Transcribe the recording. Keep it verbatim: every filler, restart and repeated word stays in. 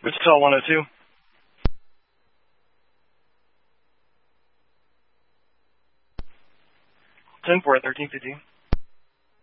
Wichita one oh two. ten four, thirteen fifty.